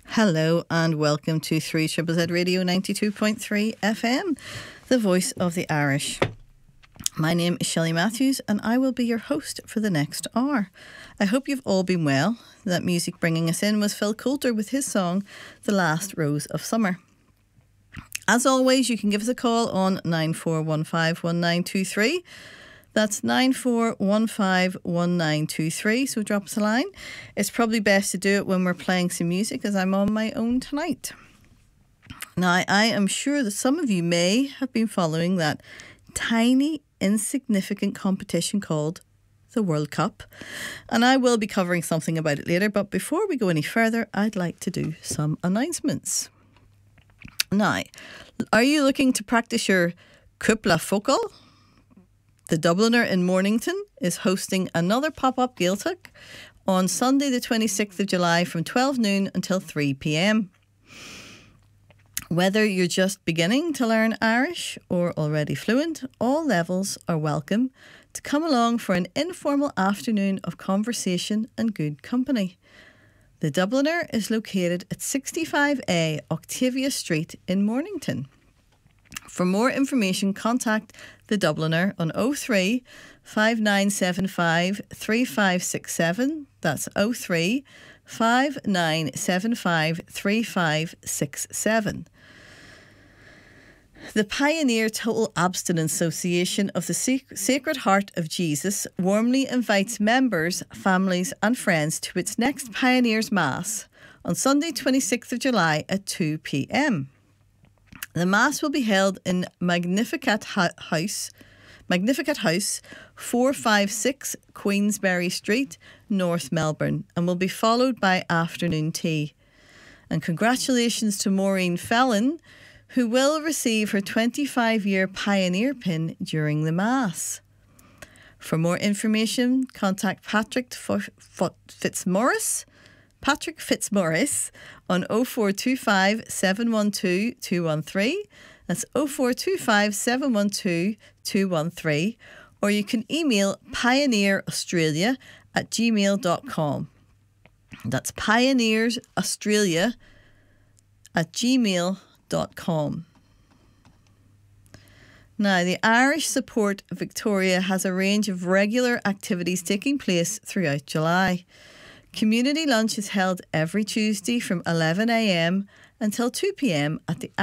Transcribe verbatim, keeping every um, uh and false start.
Hello and welcome to three Z Z Z Radio ninety-two point three F M, the voice of the Irish. My name is Shelley Matthews and I will be your host for the next hour. I hope you've all been well. That music bringing us in was Phil Coulter with his song, The Last Rose of Summer. As always, you can give us a call on nine four one five one nine two three. That's nine four one five one nine two three, so drop us a line. It's probably best to do it when we're playing some music, as I'm on my own tonight. Now, I am sure that some of you may have been following that tiny, insignificant competition called the World Cup, and I will be covering something about it later, but before we go any further, I'd like to do some announcements. Now, are you looking to practice your Cúpla Focal? The Dubliner in Mornington is hosting another pop-up Gaeltacht on Sunday the twenty-sixth of July from twelve noon until three p.m. Whether you're just beginning to learn Irish or already fluent, all levels are welcome to come along for an informal afternoon of conversation and good company. The Dubliner is located at sixty-five A Octavia Street in Mornington. For more information, contact the Dubliner on oh three, five nine seven five, three five six seven. That's oh three, five nine seven five, three five six seven. The Pioneer Total Abstinence Association of the Sacred Heart of Jesus warmly invites members, families and friends to its next Pioneers Mass on Sunday twenty-sixth of July at two p.m. The Mass will be held in Magnificat House, Magnificat House, four fifty-six Queensberry Street, North Melbourne, and will be followed by afternoon tea. And congratulations to Maureen Fellon, who will receive her twenty-five-year Pioneer pin during the Mass. For more information, contact Patrick Fitzmaurice, Patrick Fitzmaurice on oh four two five, seven one two, two one three. That's oh four two five, seven one two, two one three. Or you can email pioneeraustralia at gmail dot com. That's pioneersaustralia at gmail dot com. Now, the Irish Support Victoria has a range of regular activities taking place throughout July. Community lunch is held every Tuesday from eleven a.m. until two p.m. at the